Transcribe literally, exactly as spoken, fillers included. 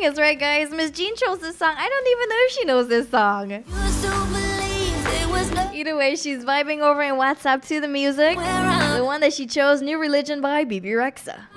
is right, guys. Miss Jean chose this song. I don't even know if she knows this song. Either way, she's vibing over in WhatsApp to the music. The one that she chose, New Religion by B B Rexa.